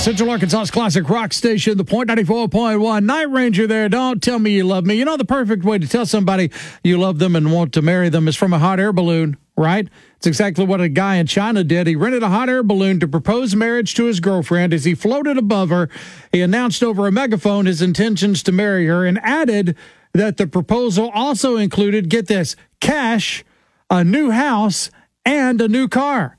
Central Arkansas's classic rock station, The Point 94.1. Night Ranger there. Don't tell me you love me. You know, the perfect way to tell somebody you love them and want to marry them is from a hot air balloon, right? It's exactly what a guy in China did. He rented a hot air balloon to propose marriage to his girlfriend. As he floated above her, he announced over a megaphone his intentions to marry her and added that the proposal also included, get this, cash, a new house, and a new car.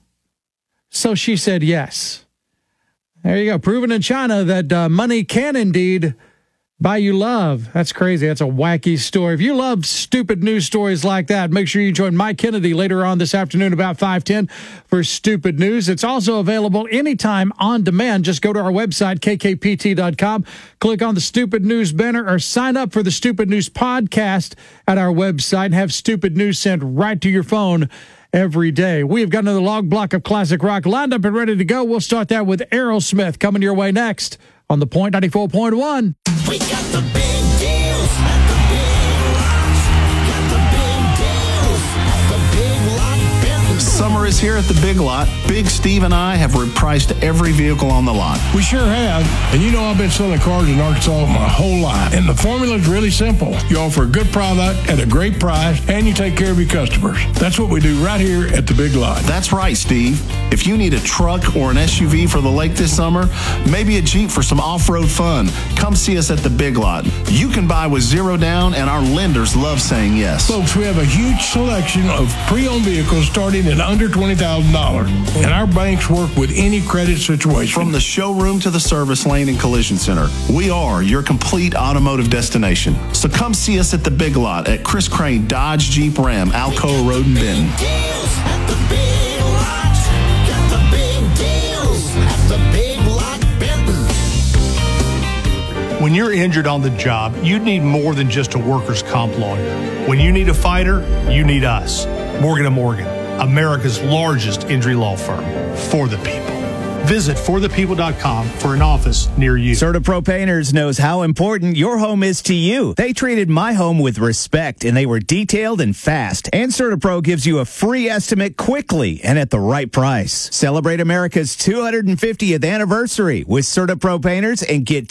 So she said yes. There you go. Proven in China that money can indeed buy you love. That's crazy. That's a wacky story. If you love stupid news stories like that, make sure you join Mike Kennedy later on this afternoon about 5:10 for Stupid News. It's also available anytime on demand. Just go to our website, kkpt.com, click on the Stupid News banner, or sign up for the Stupid News podcast at our website and have Stupid News sent right to your phone every day. We have got another log block of classic rock lined up and ready to go. We'll start that with Aerosmith coming your way next on The Point 94.1. We got the big deals at the Big Lots. Got the big deals at the Big Lot Benton. Summer is here at the Big Lot. Big Steve and I have repriced every vehicle on the lot. We sure have. And you know I've been selling cars in Arkansas my whole life. And the formula is really simple. You offer a good product at a great price, and you take care of your customers. That's what we do right here at the Big Lot. That's right, Steve. If you need a truck or an SUV for the lake this summer, maybe a Jeep for some off-road fun, come see us at the Big Lot. You can buy with zero down, and our lenders love saying yes. Folks, we have a huge selection of pre-owned vehicles starting at under $20,000. And our banks work with any credit situation. From the showroom to the service lane and collision center, we are your complete automotive destination. So come see us at the Big Lot at Chris Crane Dodge Jeep Ram, Alcoa Road in Benton. Deals at the Big Lot. Got the big deals at the Big Lot Benton. When you're injured on the job, you need more than just a workers' comp lawyer. When you need a fighter, you need us. Morgan & Morgan, America's largest injury law firm, for the people. Visit forthepeople.com for an office near you. CertaPro Painters knows how important your home is to you. They treated my home with respect, and they were detailed and fast. And CertaPro gives you a free estimate quickly and at the right price. Celebrate America's 250th anniversary with CertaPro Painters and get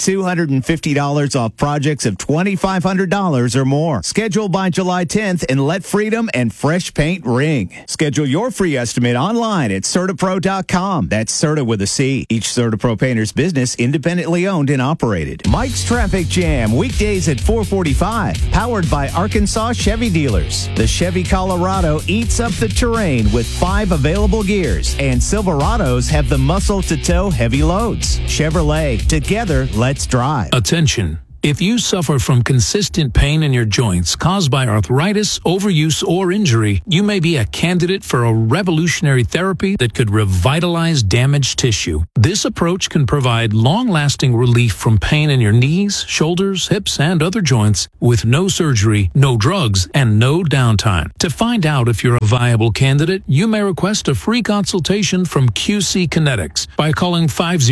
$250 off projects of $2,500 or more. Schedule by July 10th and let freedom and fresh paint ring. Schedule your free estimate online at CertaPro.com. That's Certa with a C. Each CertaPro Painters business independently owned and operated. Mike's Traffic Jam, weekdays at 4:45. Powered by Arkansas Chevy Dealers. The Chevy Colorado eats up the terrain with 5 available gears, and Silverados have the muscle to tow heavy loads. Chevrolet, together, let's drive. Attention. If you suffer from consistent pain in your joints caused by arthritis, overuse, or injury, you may be a candidate for a revolutionary therapy that could revitalize damaged tissue. This approach can provide long-lasting relief from pain in your knees, shoulders, hips, and other joints with no surgery, no drugs, and no downtime. To find out if you're a viable candidate, you may request a free consultation from QC Kinetics by calling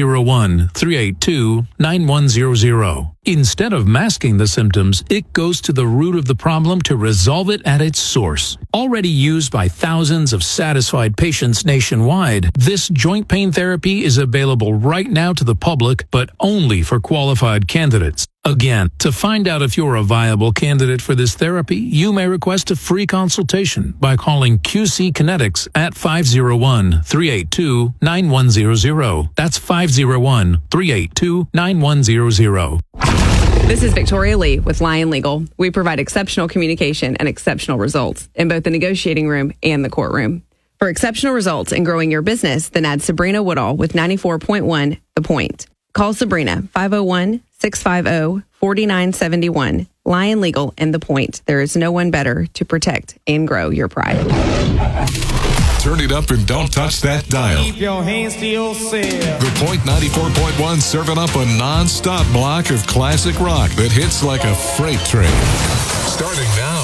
501-382-9100. Instead of masking the symptoms, it goes to the root of the problem to resolve it at its source. Already used by thousands of satisfied patients nationwide, this joint pain therapy is available right now to the public, but only for qualified candidates. Again, to find out if you're a viable candidate for this therapy, you may request a free consultation by calling QC Kinetics at 501-382-9100. That's 501-382-9100. This is Victoria Lee with Lion Legal. We provide exceptional communication and exceptional results in both the negotiating room and the courtroom. For exceptional results in growing your business, then add Sabrina Woodall with 94.1 The Point. Call Sabrina, 501-650-4971. Lion Legal and The Point. There is no one better to protect and grow your pride. Turn it up and don't touch that dial. Keep your hands to yourself. The Point 94.1 serving up a non-stop block of classic rock that hits like a freight train. Starting now.